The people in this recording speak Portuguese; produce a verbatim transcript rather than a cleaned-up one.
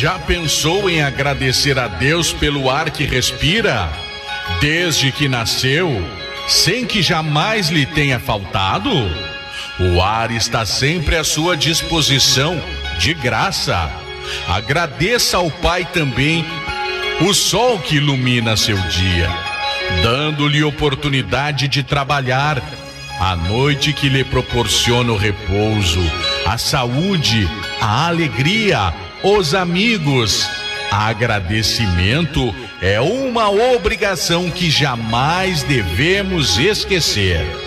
Já pensou em agradecer a Deus pelo ar que respira, desde que nasceu, sem que jamais lhe tenha faltado? O ar está sempre à sua disposição, de graça. Agradeça ao Pai também o sol que ilumina seu dia, dando-lhe oportunidade de trabalhar, a noite que lhe proporciona o repouso, a saúde, a alegria, os amigos. Agradecimento é uma obrigação que jamais devemos esquecer.